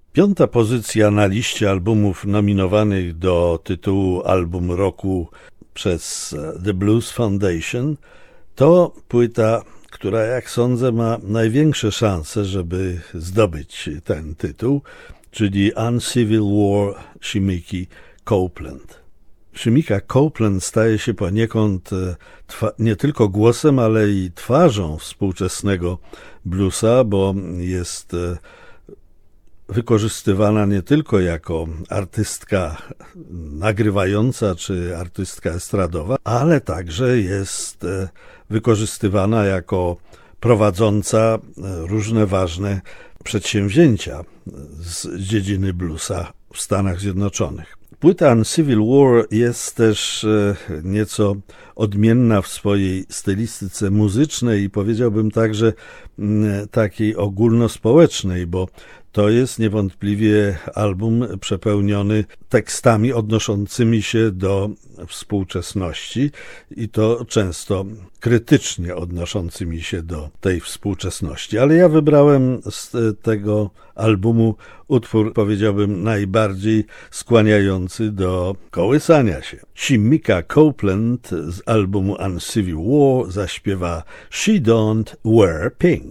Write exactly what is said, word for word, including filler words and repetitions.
Piąta pozycja na liście albumów nominowanych do tytułu Album Roku przez The Blues Foundation to płyta, która, jak sądzę, ma największe szanse, żeby zdobyć ten tytuł, czyli Uncivil War Shimiki Copeland. Shimika Copeland staje się poniekąd nie tylko głosem, ale i twarzą współczesnego bluesa, bo jest wykorzystywana nie tylko jako artystka nagrywająca czy artystka estradowa, ale także jest wykorzystywana jako prowadząca różne ważne przedsięwzięcia z dziedziny bluesa w Stanach Zjednoczonych. Płyta Uncivil War jest też nieco odmienna w swojej stylistyce muzycznej i powiedziałbym także takiej ogólnospołecznej, bo to jest niewątpliwie album przepełniony tekstami odnoszącymi się do współczesności i to często krytycznie odnoszącymi się do tej współczesności. Ale ja wybrałem z tego albumu utwór, powiedziałbym, najbardziej skłaniający do kołysania się. Shimika Copeland z albumu Uncivil War zaśpiewa She Don't Wear Pink.